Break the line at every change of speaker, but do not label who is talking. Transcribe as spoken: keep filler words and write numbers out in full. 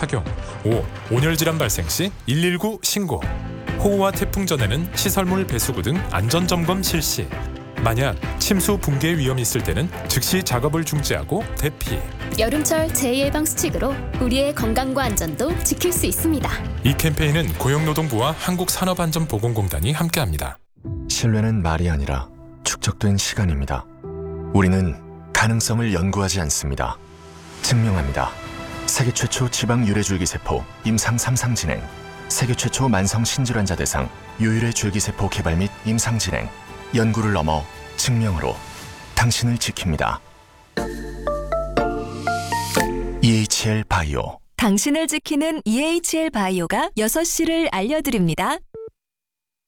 착용. 오. 온열 질환 발생 시 일일구 신고. 호우와 태풍 전에는 시설물 배수구 등 안전 점검 실시. 만약 침수 붕괴 위험이 있을 때는 즉시 작업을 중지하고 대피.
여름철 재해예방 수칙으로 우리의 건강과 안전도 지킬 수 있습니다.
이 캠페인은 고용노동부와 한국산업안전보건공단이 함께합니다.
신뢰는 말이 아니라 축적된 시간입니다. 우리는 가능성을 연구하지 않습니다. 증명합니다. 세계 최초 지방 유래줄기세포 임상 삼 상 진행, 세계 최초 만성 신질환자 대상 유일의 줄기세포 개발 및 임상 진행, 연구를 넘어 증명으로 당신을 지킵니다. 이에이치엘 바이오.
당신을 지키는 이에이치엘 바이오가 여섯 시를 알려드립니다.